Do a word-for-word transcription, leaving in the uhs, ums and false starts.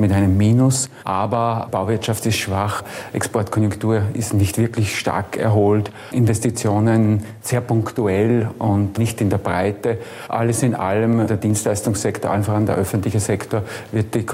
mit einem Minus. Aber Bauwirtschaft ist schwach, Exportkonjunktur ist nicht wirklich stark erholt, Investitionen sehr punktuell und nicht in der Breite. Alles in allem, der Dienstleistungssektor, allen voran der öffentliche Sektor, wird die